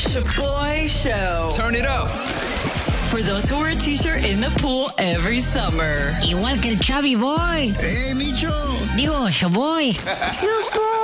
Shaboy Show. Turn it up. For those who wear a t-shirt in the pool every summer. Igual que el Chubby Boy. Micho. Digo, Shaboy. Shaboy.